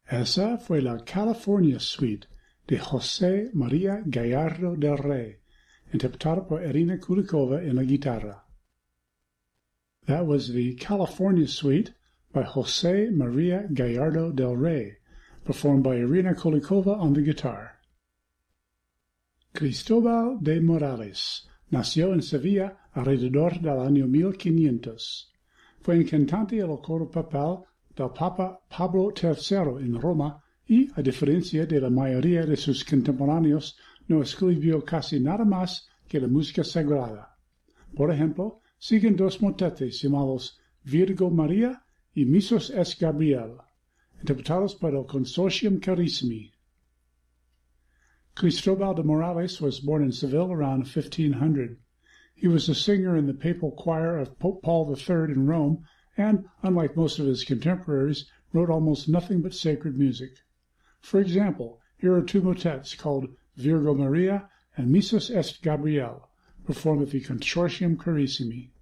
Esa fue la California Suite de José María Gallardo del Rey, interpretada por Irina Kulikova en la guitarra. That was the California Suite by José María Gallardo del Rey, performed by Irina Kulikova on the guitar. Cristóbal de Morales nació en Sevilla alrededor del año 1500. Fue un cantante del coro papal del Papa Pablo III en Roma y, a diferencia de la mayoría de sus contemporáneos, no escribió casi nada más que la música sagrada. Por ejemplo, siguen dos motetes llamados Virgo María y Missos est Gabriel, interpretados por el Consortium Carissimi. Cristóbal de Morales was born in Seville around 1500. He was a singer in the papal choir of Pope Paul III in Rome and, unlike most of his contemporaries, wrote almost nothing but sacred music. For example, here are two motets called Virgo Maria and Missos est Gabriel, performed at the Consortium Carissimi.